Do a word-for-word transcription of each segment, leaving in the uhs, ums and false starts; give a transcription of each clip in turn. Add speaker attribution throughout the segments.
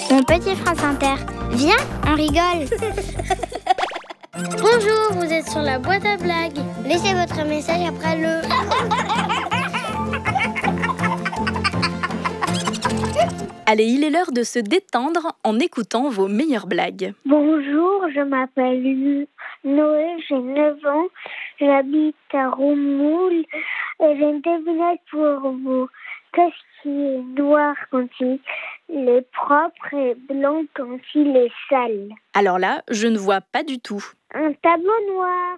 Speaker 1: Mon petit France Inter, viens, on rigole. Bonjour, vous êtes sur la boîte à blagues. Laissez votre message après le...
Speaker 2: Allez, il est l'heure de se détendre en écoutant vos meilleures blagues.
Speaker 3: Bonjour, je m'appelle Noé, j'ai neuf ans, j'habite à Romoule et j'ai une devinette pour vous. Qu'est-ce qui est noir quand il est propre et blanc quand il est sale?
Speaker 2: Alors là, je ne vois pas du tout.
Speaker 3: Un tableau noir.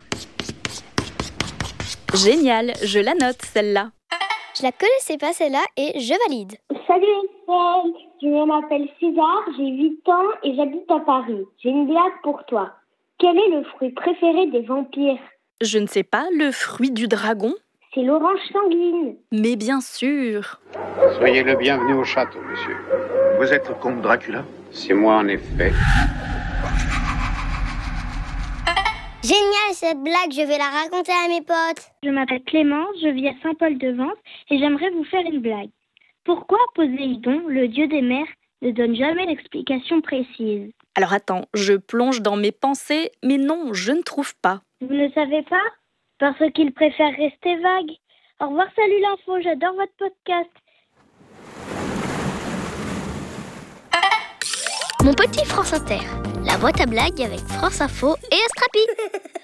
Speaker 2: Génial, je la note celle-là.
Speaker 1: Je la connaissais pas celle-là et je valide.
Speaker 3: Salut Estelle, je m'appelle César, j'ai huit ans et j'habite à Paris. J'ai une blague pour toi. Quel est le fruit préféré des vampires?
Speaker 2: Je ne sais pas, le fruit du dragon?
Speaker 3: C'est l'orange sanguine.
Speaker 2: Mais bien sûr.
Speaker 4: Soyez le bienvenu au château, monsieur.
Speaker 5: Vous êtes le comte Dracula?
Speaker 4: C'est moi, en effet.
Speaker 1: Génial cette blague, je vais la raconter à mes potes.
Speaker 3: Je m'appelle Clémence, je vis à Saint-Paul-de-Vence et j'aimerais vous faire une blague. Pourquoi Poséidon, le dieu des mers, ne donne jamais l'explication précise?
Speaker 2: Alors attends, je plonge dans mes pensées, mais non, je ne trouve pas.
Speaker 3: Vous ne savez pas? Parce qu'il préfère rester vague. Au revoir, salut l'info, j'adore votre podcast.
Speaker 1: Mon petit France Inter, la boîte à blagues avec France Info et Astrapi.